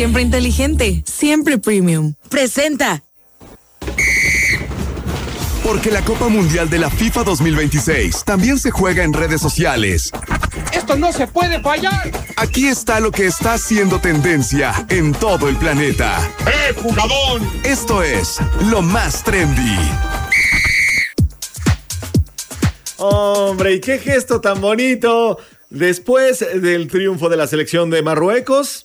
siempre inteligente, siempre premium. Presenta. Porque la Copa Mundial de la FIFA 2026 también se juega en redes sociales. ¡Esto no se puede fallar! Aquí está lo que está haciendo tendencia en todo el planeta. ¡Jugadón! Esto es lo más trendy. Hombre, ¿y qué gesto tan bonito? Después del triunfo de la selección de Marruecos,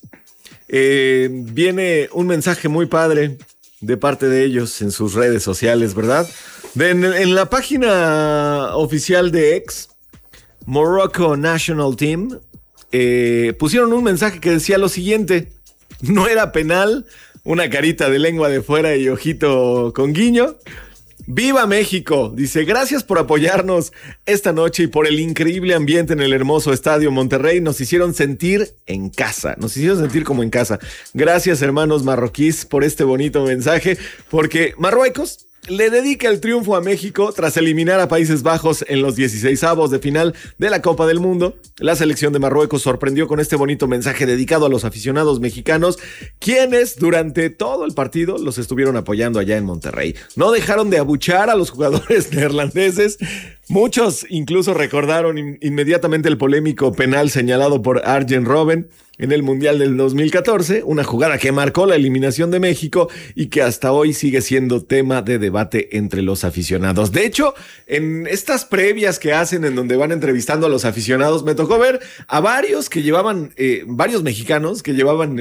viene un mensaje muy padre de parte de ellos en sus redes sociales, ¿verdad? En la página oficial de X, Morocco National Team, pusieron un mensaje que decía lo siguiente: no era penal, una carita de lengua de fuera y ojito con guiño. ¡Viva México! Dice, gracias por apoyarnos esta noche y por el increíble ambiente en el hermoso Estadio Monterrey. Nos hicieron sentir en casa, nos hicieron sentir como en casa. Gracias, hermanos marroquíes, por este bonito mensaje, porque Marruecos le dedica el triunfo a México tras eliminar a Países Bajos en los 16avos de final de la Copa del Mundo. La selección de Marruecos sorprendió con este bonito mensaje dedicado a los aficionados mexicanos, quienes durante todo el partido los estuvieron apoyando allá en Monterrey. No dejaron de abuchar a los jugadores neerlandeses. Muchos incluso recordaron inmediatamente el polémico penal señalado por Arjen Robben en el Mundial del 2014, una jugada que marcó la eliminación de México y que hasta hoy sigue siendo tema de debate entre los aficionados. De hecho, en estas previas que hacen en donde van entrevistando a los aficionados, me tocó ver a varios que llevaban, varios mexicanos que llevaban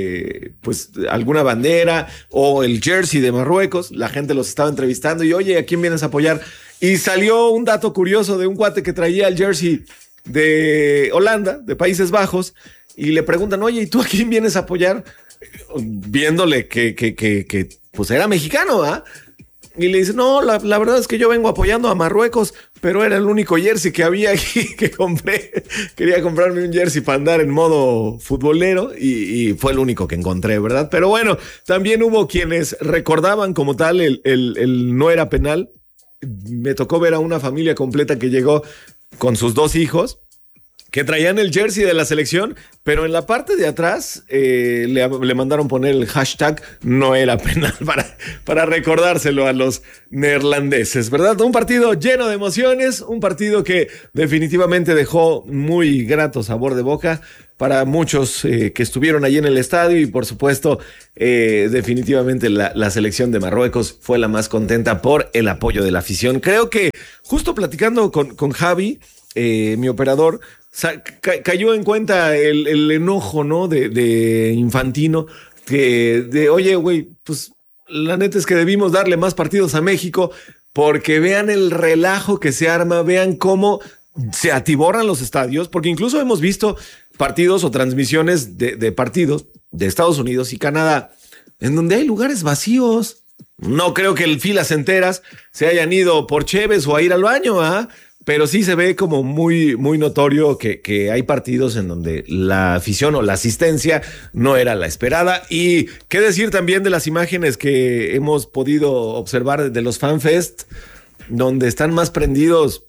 pues alguna bandera o el jersey de Marruecos. La gente los estaba entrevistando y, oye, ¿a quién vienes a apoyar? Y salió un dato curioso de un cuate que traía el jersey de Holanda, de Países Bajos, y le preguntan, oye, ¿y tú a quién vienes a apoyar? Viéndole que pues era mexicano, ¿ah? Y le dice, no, la verdad es que yo vengo apoyando a Marruecos, pero era el único jersey que había aquí que compré. Quería comprarme un jersey para andar en modo futbolero y fue el único que encontré, ¿verdad? Pero bueno, también hubo quienes recordaban como tal el no era penal. Me tocó ver a una familia completa que llegó con sus dos hijos, que traían el jersey de la selección, pero en la parte de atrás le mandaron poner el hashtag no era penal para recordárselo a los neerlandeses, ¿verdad? Un partido lleno de emociones, un partido que definitivamente dejó muy grato sabor de boca para muchos que estuvieron allí en el estadio y por supuesto definitivamente la selección de Marruecos fue la más contenta por el apoyo de la afición. Creo que justo platicando con Javi, mi operador, cayó en cuenta el enojo, ¿no? de Infantino, oye, güey, pues la neta es que debimos darle más partidos a México porque vean el relajo que se arma, vean cómo se atiborran los estadios, porque incluso hemos visto partidos o transmisiones de partidos de Estados Unidos y Canadá en donde hay lugares vacíos. No creo que filas enteras se hayan ido por cheves o a ir al baño, ¿ah? Pero sí se ve como muy, muy notorio que hay partidos en donde la afición o la asistencia no era la esperada. Y qué decir también de las imágenes que hemos podido observar de los FanFest, donde están más prendidos,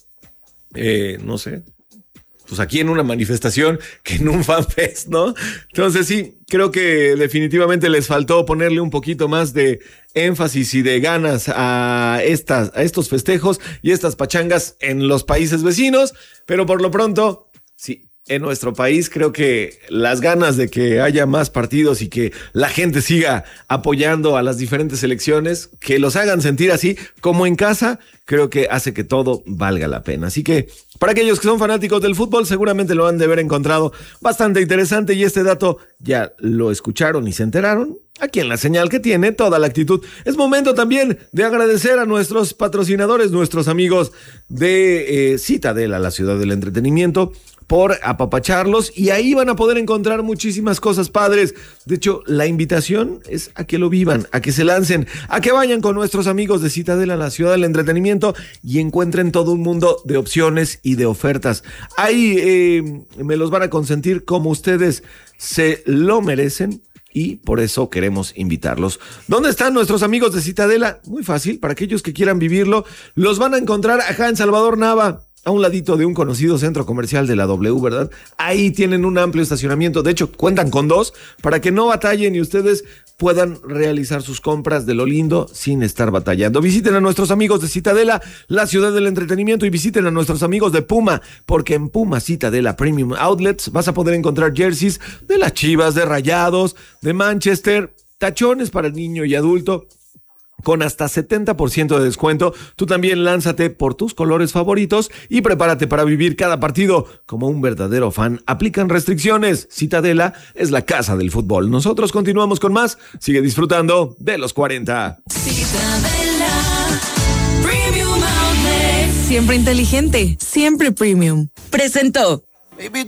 no sé, pues aquí en una manifestación que en un FanFest, ¿no? Entonces sí, creo que definitivamente les faltó ponerle un poquito más de énfasis y de ganas a estos festejos y estas pachangas en los países vecinos, pero por lo pronto, sí, en nuestro país creo que las ganas de que haya más partidos y que la gente siga apoyando a las diferentes selecciones, que los hagan sentir así como en casa, creo que hace que todo valga la pena. Así que para aquellos que son fanáticos del fútbol, seguramente lo han de haber encontrado bastante interesante y este dato ya lo escucharon y se enteraron aquí en La Señal, que tiene toda la actitud. Es momento también de agradecer a nuestros patrocinadores, nuestros amigos de Citadela, la ciudad del entretenimiento, por apapacharlos y ahí van a poder encontrar muchísimas cosas padres. De hecho, la invitación es a que lo vivan, a que se lancen, a que vayan con nuestros amigos de Citadela, la ciudad del entretenimiento y encuentren todo un mundo de opciones y de ofertas. Ahí me los van a consentir como ustedes se lo merecen. Y por eso queremos invitarlos. ¿Dónde están nuestros amigos de Citadela? Muy fácil, para aquellos que quieran vivirlo, los van a encontrar acá en Salvador Nava, a un ladito de un conocido centro comercial de la W, ¿verdad? Ahí tienen un amplio estacionamiento. De hecho, cuentan con 2 para que no batallen y ustedes puedan realizar sus compras de lo lindo sin estar batallando. Visiten a nuestros amigos de Citadela, la ciudad del entretenimiento, y visiten a nuestros amigos de Puma, porque en Puma Citadela Premium Outlets vas a poder encontrar jerseys de las Chivas, de Rayados, de Manchester, tachones para el niño y adulto, con hasta 70% de descuento. Tú también lánzate por tus colores favoritos y prepárate para vivir cada partido como un verdadero fan. Aplican restricciones. Citadela es la casa del fútbol. Nosotros continuamos con más. Sigue disfrutando de los 40. Citadela Premium Outlet. Siempre inteligente, siempre premium. Presentó. Baby,